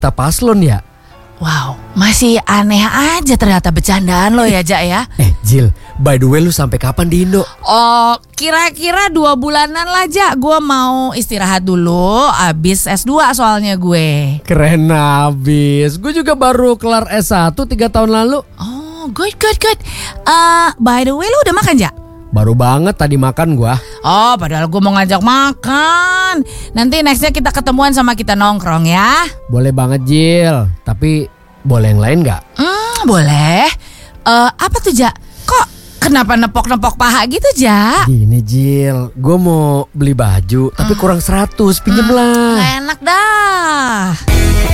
kita paslon ya. Wow, masih aneh aja ternyata bercandaan lo ya, Jak ya. Jil, by the way lu sampai kapan di Indo? Oh, kira-kira 2 bulanan lah, Jak. Gue mau istirahat dulu, abis S2 soalnya gue. Keren abis. Gue juga baru kelar S1 3 tahun lalu. Oh, good. By the way, lu udah makan, Jak? Baru banget tadi makan gua. Oh, padahal gue mau ngajak makan. Nanti nextnya kita ketemuan sama kita nongkrong ya. Boleh banget Jil. Tapi boleh yang lain gak? Boleh. Apa tuh, Jak? Kok kenapa nepok-nepok paha gitu, Jak? Gini Jil, gue mau beli baju tapi kurang 100, pinjem lah. Gak enak dah.